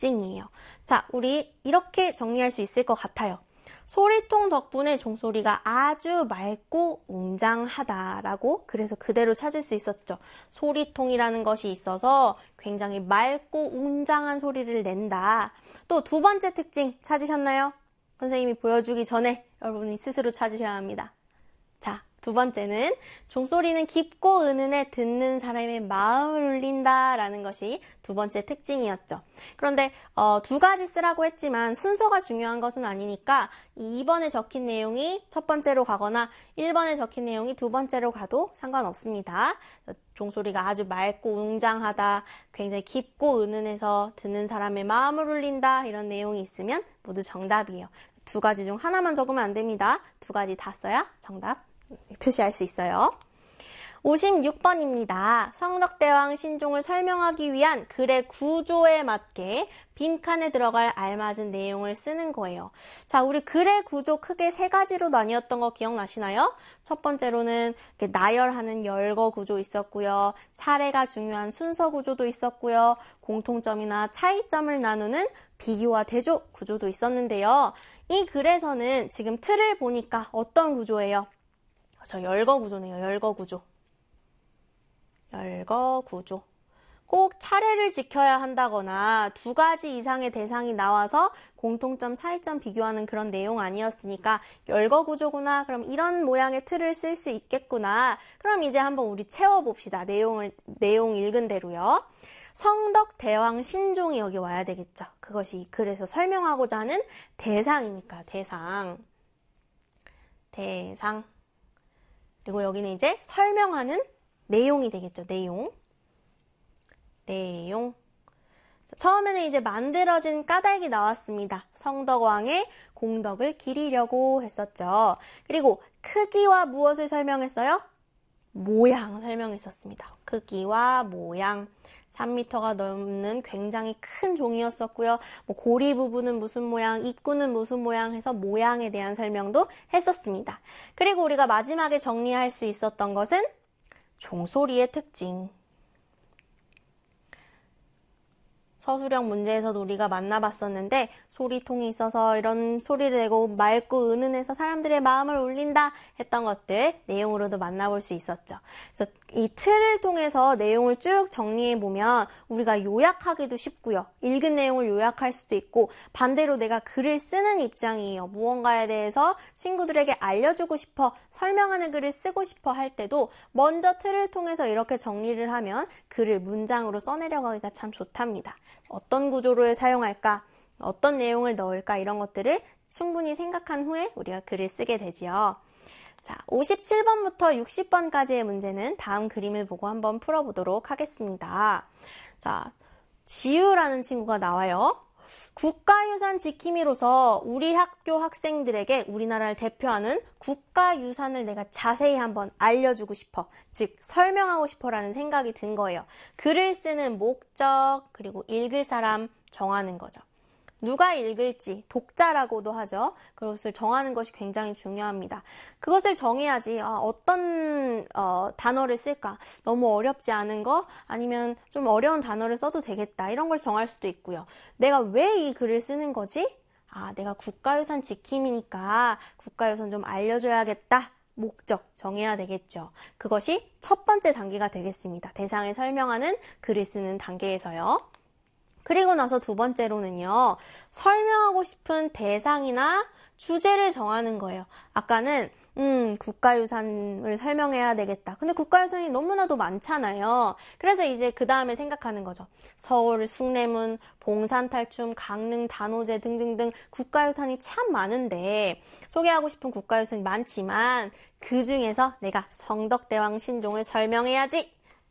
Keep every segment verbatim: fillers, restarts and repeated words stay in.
특징이에요. 자, 우리 이렇게 정리할 수 있을 것 같아요. 소리통 덕분에 종소리가 아주 맑고 웅장하다라고 그래서 그대로 찾을 수 있었죠. 소리통이라는 것이 있어서 굉장히 맑고 웅장한 소리를 낸다. 또 두 번째 특징 찾으셨나요? 선생님이 보여주기 전에 여러분이 스스로 찾으셔야 합니다. 자, 두 번째는 종소리는 깊고 은은해 듣는 사람의 마음을 울린다라는 것이 두 번째 특징이었죠. 그런데 어, 두 가지 쓰라고 했지만 순서가 중요한 것은 아니니까 이 번에 적힌 내용이 첫 번째로 가거나 일 번에 적힌 내용이 두 번째로 가도 상관없습니다. 종소리가 아주 맑고 웅장하다, 굉장히 깊고 은은해서 듣는 사람의 마음을 울린다 이런 내용이 있으면 모두 정답이에요. 두 가지 중 하나만 적으면 안 됩니다. 두 가지 다 써야 정답 표시할 수 있어요. 오십육 번입니다. 성덕대왕 신종을 설명하기 위한 글의 구조에 맞게 빈칸에 들어갈 알맞은 내용을 쓰는 거예요. 자, 우리 글의 구조 크게 세 가지로 나뉘었던 거 기억나시나요? 첫 번째로는 이렇게 나열하는 열거 구조 있었고요. 차례가 중요한 순서 구조도 있었고요. 공통점이나 차이점을 나누는 비교와 대조 구조도 있었는데요. 이 글에서는 지금 틀을 보니까 어떤 구조예요? 저 열거 구조네요. 열거 구조. 열거 구조. 꼭 차례를 지켜야 한다거나 두 가지 이상의 대상이 나와서 공통점, 차이점 비교하는 그런 내용 아니었으니까 열거 구조구나. 그럼 이런 모양의 틀을 쓸 수 있겠구나. 그럼 이제 한번 우리 채워봅시다. 내용을, 내용 읽은 대로요. 성덕대왕 신종이 여기 와야 되겠죠. 그것이 이 글에서 설명하고자 하는 대상이니까 대상. 대상. 그리고 여기는 이제 설명하는 내용이 되겠죠. 내용. 내용. 처음에는 이제 만들어진 까닭이 나왔습니다. 성덕왕의 공덕을 기리려고 했었죠. 그리고 크기와 무엇을 설명했어요? 모양 설명했었습니다. 크기와 모양. 삼 미터가 넘는 굉장히 큰 종이었었고요. 뭐 고리 부분은 무슨 모양, 입구는 무슨 모양 해서 모양에 대한 설명도 했었습니다. 그리고 우리가 마지막에 정리할 수 있었던 것은 종소리의 특징. 서술형 문제에서도 우리가 만나봤었는데 소리통이 있어서 이런 소리를 내고 맑고 은은해서 사람들의 마음을 울린다 했던 것들 내용으로도 만나볼 수 있었죠. 그래서 이 틀을 통해서 내용을 쭉 정리해보면 우리가 요약하기도 쉽고요. 읽은 내용을 요약할 수도 있고 반대로 내가 글을 쓰는 입장이에요. 무언가에 대해서 친구들에게 알려주고 싶어 설명하는 글을 쓰고 싶어 할 때도 먼저 틀을 통해서 이렇게 정리를 하면 글을 문장으로 써내려가기가 참 좋답니다. 어떤 구조를 사용할까? 어떤 내용을 넣을까? 이런 것들을 충분히 생각한 후에 우리가 글을 쓰게 되지요. 자, 오십칠 번부터 육십 번까지의 문제는 다음 그림을 보고 한번 풀어보도록 하겠습니다. 자, 지유라는 친구가 나와요. 국가유산 지킴이로서 우리 학교 학생들에게 우리나라를 대표하는 국가유산을 내가 자세히 한번 알려주고 싶어, 즉 설명하고 싶어라는 생각이 든 거예요. 글을 쓰는 목적, 그리고 읽을 사람 정하는 거죠. 누가 읽을지, 독자라고도 하죠. 그것을 정하는 것이 굉장히 중요합니다. 그것을 정해야지 아, 어떤 어, 단어를 쓸까? 너무 어렵지 않은 거? 아니면 좀 어려운 단어를 써도 되겠다. 이런 걸 정할 수도 있고요. 내가 왜 이 글을 쓰는 거지? 아, 내가 국가유산 지킴이니까 국가유산 좀 알려줘야겠다. 목적 정해야 되겠죠. 그것이 첫 번째 단계가 되겠습니다. 대상을 설명하는 글을 쓰는 단계에서요. 그리고 나서 두 번째로는요, 설명하고 싶은 대상이나 주제를 정하는 거예요. 아까는 음, 국가유산을 설명해야 되겠다. 근데 국가유산이 너무나도 많잖아요. 그래서 이제 그 다음에 생각하는 거죠. 서울, 숭례문, 봉산탈춤, 강릉, 단오제 등등등 국가유산이 참 많은데 소개하고 싶은 국가유산이 많지만 그 중에서 내가 성덕대왕 신종을 설명해야지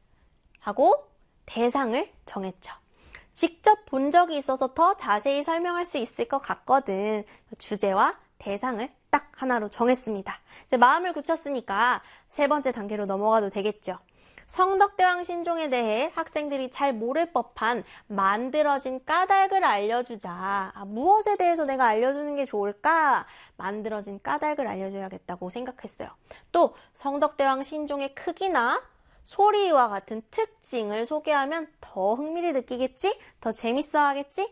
하고 대상을 정했죠. 직접 본 적이 있어서 더 자세히 설명할 수 있을 것 같거든. 주제와 대상을 딱 하나로 정했습니다. 이제 마음을 굳혔으니까 세 번째 단계로 넘어가도 되겠죠. 성덕대왕 신종에 대해 학생들이 잘 모를 법한 만들어진 까닭을 알려주자. 아, 무엇에 대해서 내가 알려주는 게 좋을까? 만들어진 까닭을 알려줘야겠다고 생각했어요. 또 성덕대왕 신종의 크기나 소리와 같은 특징을 소개하면 더 흥미를 느끼겠지? 더 재밌어 하겠지?